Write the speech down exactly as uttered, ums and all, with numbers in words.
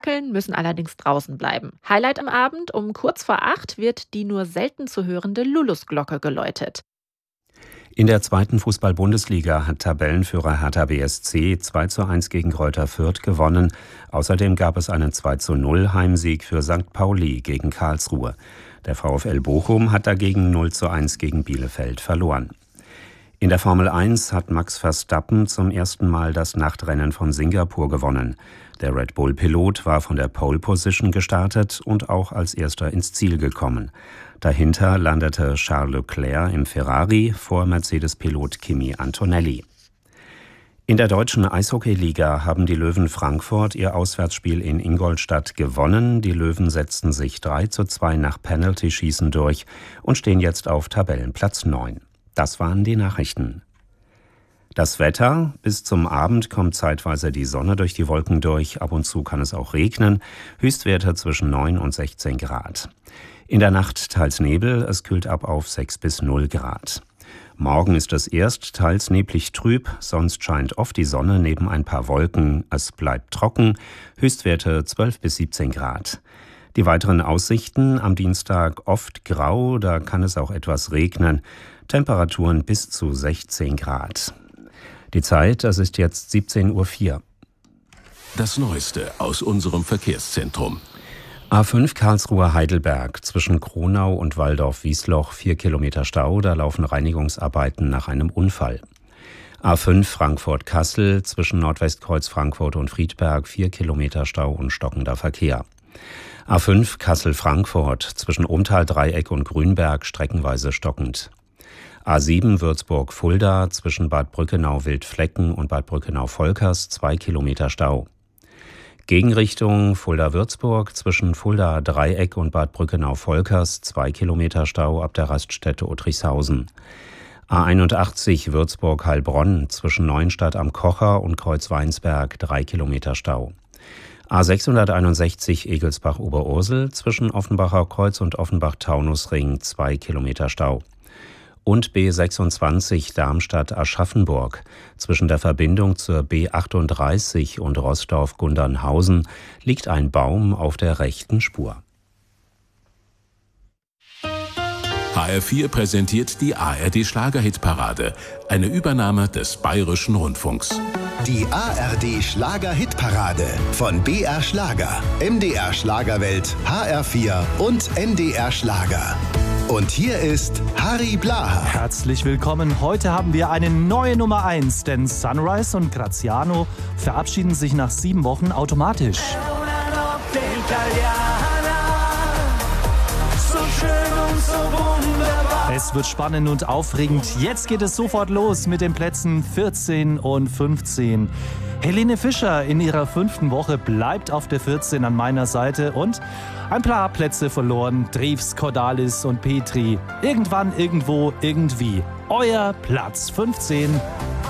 müssen allerdings draußen bleiben. Highlight am Abend: um kurz vor acht wird die nur selten zu hörende Lulusglocke geläutet. In der zweiten Fußball-Bundesliga hat Tabellenführer Hertha B S C zwei zu eins gegen Greuther Fürth gewonnen. Außerdem gab es einen zwei zu null Heimsieg für Sankt Pauli gegen Karlsruhe. Der VfL Bochum hat dagegen null zu eins gegen Bielefeld verloren. In der Formel eins hat Max Verstappen zum ersten Mal das Nachtrennen von Singapur gewonnen. Der Red Bull-Pilot war von der Pole Position gestartet und auch als erster ins Ziel gekommen. Dahinter landete Charles Leclerc im Ferrari vor Mercedes-Pilot Kimi Antonelli. In der deutschen Eishockeyliga haben die Löwen Frankfurt ihr Auswärtsspiel in Ingolstadt gewonnen. Die Löwen setzten sich drei zu zwei nach Penalty-Schießen durch und stehen jetzt auf Tabellenplatz neun. Das waren die Nachrichten. Das Wetter: bis zum Abend kommt zeitweise die Sonne durch die Wolken durch, ab und zu kann es auch regnen, Höchstwerte zwischen neun und sechzehn Grad. In der Nacht teils Nebel, es kühlt ab auf sechs bis null Grad. Morgen ist es erst teils neblig trüb, sonst scheint oft die Sonne neben ein paar Wolken, es bleibt trocken, Höchstwerte zwölf bis siebzehn Grad. Die weiteren Aussichten: am Dienstag oft grau, da kann es auch etwas regnen, Temperaturen bis zu sechzehn Grad. Die Zeit, das ist jetzt siebzehn Uhr vier. Das Neueste aus unserem Verkehrszentrum. A fünf Karlsruhe-Heidelberg zwischen Kronau und Walldorf-Wiesloch, vier Kilometer Stau, da laufen Reinigungsarbeiten nach einem Unfall. A fünf Frankfurt-Kassel zwischen Nordwestkreuz Frankfurt und Friedberg, vier Kilometer Stau und stockender Verkehr. A fünf Kassel-Frankfurt zwischen Umtal-Dreieck und Grünberg, streckenweise stockend. A sieben Würzburg-Fulda zwischen Bad Brückenau-Wildflecken und Bad Brückenau-Volkers, zwei Kilometer Stau. Gegenrichtung Fulda-Würzburg zwischen Fulda-Dreieck und Bad Brückenau-Volkers, zwei Kilometer Stau ab der Raststätte Ottrichshausen. A einundachtzig Würzburg-Heilbronn zwischen Neuenstadt am Kocher und Kreuzweinsberg, drei Kilometer Stau. A sechshunderteinundsechzig Egelsbach-Oberursel zwischen Offenbacher Kreuz und Offenbach-Taunusring, zwei Kilometer Stau. Und B sechsundzwanzig Darmstadt-Aschaffenburg zwischen der Verbindung zur B achtunddreißig und Rossdorf-Gundernhausen liegt ein Baum auf der rechten Spur. H R vier präsentiert die A R D-Schlager-Hitparade, eine Übernahme des Bayerischen Rundfunks. Die A R D-Schlager-Hitparade von B R Schlager, M D R Schlagerwelt, H R vier und N D R Schlager. Und hier ist Harry Blaha. Herzlich willkommen. Heute haben wir eine neue Nummer eins, denn Sunrise und Graziano verabschieden sich nach sieben Wochen automatisch. Es wird spannend und aufregend. Jetzt geht es sofort los mit den Plätzen vierzehn und fünfzehn. Helene Fischer in ihrer fünften Woche bleibt auf der vierzehn an meiner Seite und ein paar Plätze verloren. Drews, Cordalis und Petri. Irgendwann, irgendwo, irgendwie. Euer Platz fünfzehn.